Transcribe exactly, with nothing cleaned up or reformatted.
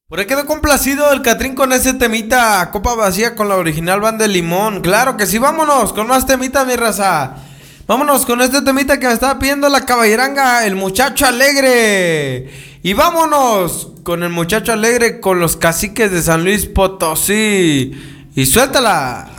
Por ahí quedó complacido el Catrín con ese temita Copa Vacía con la original Banda de Limón. Claro que sí, vámonos con más temitas, mi raza. Vámonos con este temita que me estaba pidiendo la caballeranga, el muchacho alegre. Y vámonos con el muchacho alegre con los caciques de San Luis Potosí. Y suéltala.